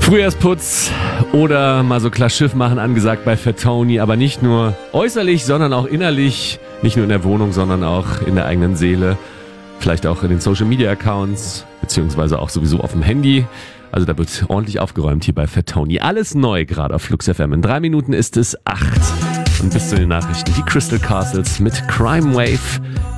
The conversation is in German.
Frühjahrsputz oder mal so klar Schiff machen angesagt bei Fat Tony, aber nicht nur äußerlich, sondern auch innerlich. Nicht nur in der Wohnung, sondern auch in der eigenen Seele. Vielleicht auch in den Social Media Accounts, beziehungsweise auch sowieso auf dem Handy. Also da wird ordentlich aufgeräumt hier bei Fat Tony. Alles neu gerade auf Flux FM. In 3 Minuten ist es 8. Und bis zu den Nachrichten die Crystal Castles mit Crime Wave.